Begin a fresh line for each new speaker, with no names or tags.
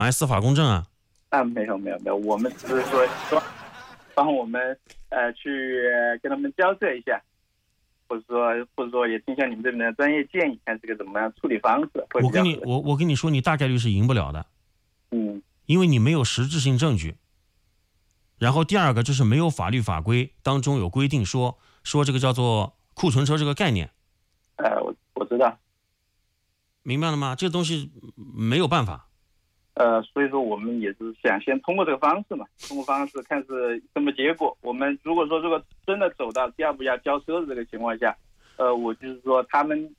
司法公正啊？
没有，我们只是说帮我们去跟他们交涉一下，或者说也听一下你们这边的专业建议，看这个怎么样处理方式会比较合适。
我跟你说，你大概率是赢不了的。因为你没有实质性证据。然后第二个就是没有法律法规当中有规定说这个叫做库存车这个概念。
我知道。
明白了吗？这个东西没有办法。
所以说我们也是想先通过这个方式嘛，通过方式看是什么结果。我们如果说真的走到第二步要交车的这个情况下，我就是说他们